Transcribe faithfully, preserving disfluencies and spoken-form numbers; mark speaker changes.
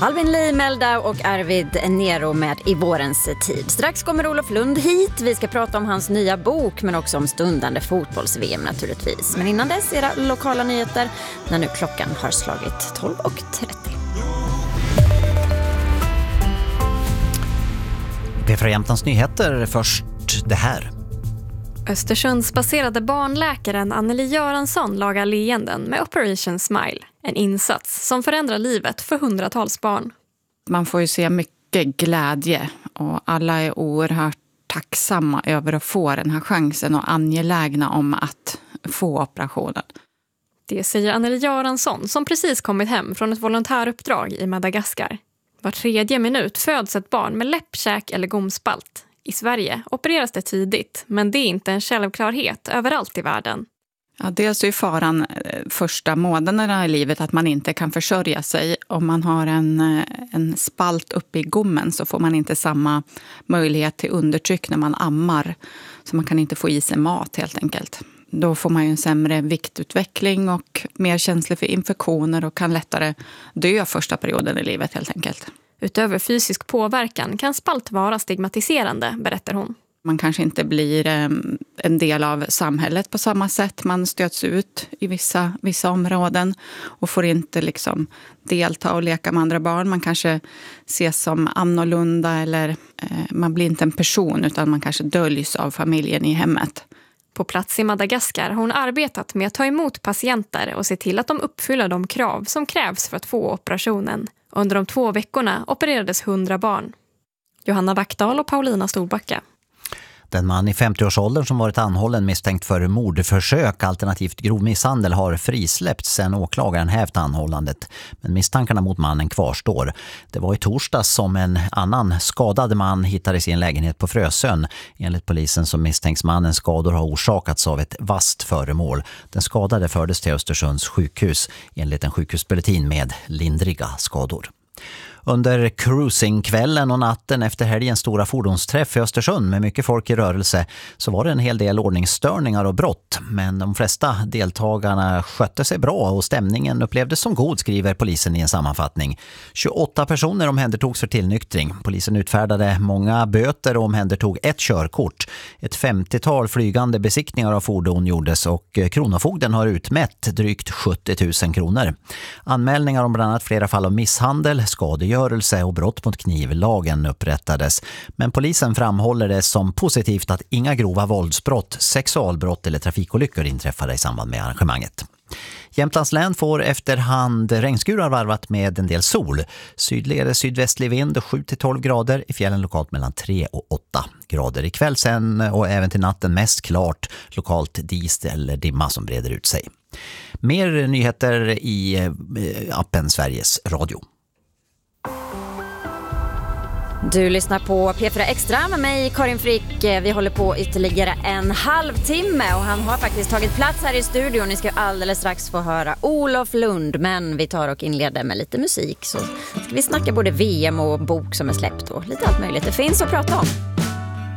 Speaker 1: Albin Lee, Meldau och Arvid Nero med I vårens tid. Strax kommer Olof Lund hit. Vi ska prata om hans nya bok men också om stundande fotbolls-V M naturligtvis. Men innan dess era lokala nyheter när nu klockan har slagit tolv och trettio.
Speaker 2: P fyra Jämtlands nyheter först det här.
Speaker 3: Östersundsbaserade barnläkaren Anneli Göransson lagar leenden med Operation Smile. En insats som förändrar livet för hundratals barn.
Speaker 4: Man får ju se mycket glädje och alla är oerhört tacksamma över att få den här chansen och angelägna om att få operationen.
Speaker 3: Det säger Anneli Göransson som precis kommit hem från ett volontäruppdrag i Madagaskar. Var tredje minut föds ett barn med läppkäk eller gomspalt. I Sverige opereras det tidigt, men det är inte en självklarhet överallt i världen.
Speaker 4: Ja, dels är faran första månaderna i livet att man inte kan försörja sig. Om man har en, en spalt uppe i gommen så får man inte samma möjlighet till undertryck när man ammar. Så man kan inte få i sig mat helt enkelt. Då får man ju en sämre viktutveckling och mer känslig för infektioner och kan lättare dö första perioden i livet helt enkelt.
Speaker 3: Utöver fysisk påverkan kan spalt vara stigmatiserande, berättar hon.
Speaker 4: Man kanske inte blir en del av samhället på samma sätt. Man stöts ut i vissa, vissa områden och får inte liksom delta och leka med andra barn. Man kanske ses som annorlunda eller eh, man blir inte en person utan man kanske döljs av familjen i hemmet.
Speaker 3: På plats i Madagaskar har hon arbetat med att ta emot patienter och se till att de uppfyller de krav som krävs för att få operationen. Under de två veckorna opererades hundra barn. Johanna Backdahl och Paulina Storbacka.
Speaker 2: Den man i femtioårsåldern som varit anhållen misstänkt för mordförsök alternativt grov misshandel har frisläppts sedan åklagaren hävt anhållandet. Men misstankarna mot mannen kvarstår. Det var i torsdags som en annan skadad man hittades i en lägenhet på Frösön. Enligt polisen så misstänks mannens skador har orsakats av ett vasst föremål. Den skadade fördes till Östersunds sjukhus enligt en sjukhusbulletin med lindriga skador. Under cruisingkvällen och natten efter helgens stora fordonsträff i Östersund med mycket folk i rörelse så var det en hel del ordningsstörningar och brott. Men de flesta deltagarna skötte sig bra och stämningen upplevdes som god, skriver polisen i en sammanfattning. tjugoåtta personer omhändertogs för tillnyktring. Polisen utfärdade många böter och omhändertog ett körkort. Ett femtiotal flygande besiktningar av fordon gjordes och kronofogden har utmätt drygt sjuttio tusen kronor. Anmälningar om bland annat flera fall av misshandel, skadegörelse och brott mot knivlagen upprättades. Men polisen framhåller det som positivt att inga grova våldsbrott, sexualbrott eller trafikolyckor inträffade i samband med arrangemanget. Jämtlands län får efterhand regnskurar varvat med en del sol. Sydlig eller sydvästlig vind och sju till tolv grader. I fjällen lokalt mellan tre och åtta grader. Ikväll sen och även till natten mest klart. Lokalt dis eller dimma som breder ut sig. Mer nyheter i appen Sveriges Radio.
Speaker 1: Du lyssnar på P fyra Extra med mig, Karin Frick. Vi håller på ytterligare en halvtimme och han har faktiskt tagit plats här i studion. Ni ska alldeles strax få höra Olof Lund, men vi tar och inleder med lite musik. Så ska vi snacka både V M och bok som är släppt och lite allt möjligt. Det finns att prata om.